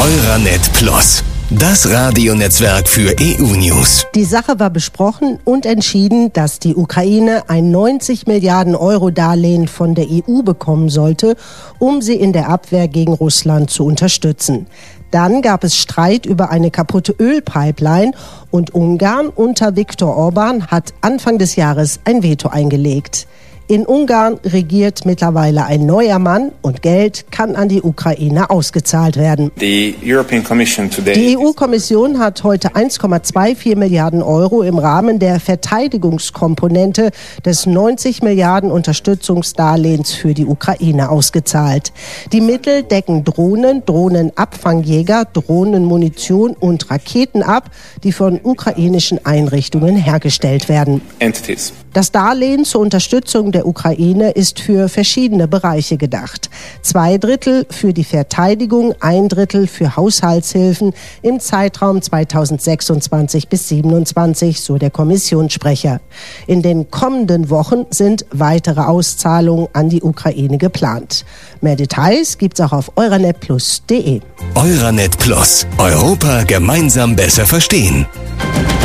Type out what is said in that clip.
Euranet Plus, das Radionetzwerk für EU-News. Die Sache war besprochen und entschieden, dass die Ukraine ein 90 Milliarden Euro Darlehen von der EU bekommen sollte, um sie in der Abwehr gegen Russland zu unterstützen. Dann gab es Streit über eine kaputte Ölpipeline und Ungarn unter Viktor Orbán hat Anfang des Jahres ein Veto eingelegt. In Ungarn regiert mittlerweile ein neuer Mann und Geld kann an die Ukraine ausgezahlt werden. Die EU-Kommission hat heute 1,24 Milliarden Euro im Rahmen der Verteidigungskomponente des 90 Milliarden Unterstützungsdarlehens für die Ukraine ausgezahlt. Die Mittel decken Drohnen, Drohnenabfangjäger, Drohnenmunition und Raketen ab, die von ukrainischen Einrichtungen hergestellt werden. Das Darlehen zur Unterstützung der Ukraine ist für verschiedene Bereiche gedacht. 2/3 für die Verteidigung, 1/3 für Haushaltshilfen im Zeitraum 2026 bis 2027, so der Kommissionssprecher. In den kommenden Wochen sind weitere Auszahlungen an die Ukraine geplant. Mehr Details gibt's auch auf euranetplus.de. Euranet Plus. Europa gemeinsam besser verstehen.